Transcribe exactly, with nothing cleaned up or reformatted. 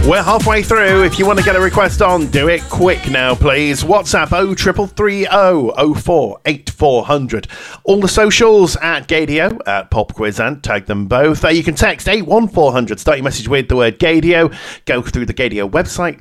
We're halfway through. If you want to get a request on, do it quick now, please. WhatsApp oh triple three oh oh four eight four hundred. All the socials at Gadio, at Pop Quizant. Tag them both. Uh, you can text eight one four hundred. Start your message with the word Gadio. Go through the Gadio website.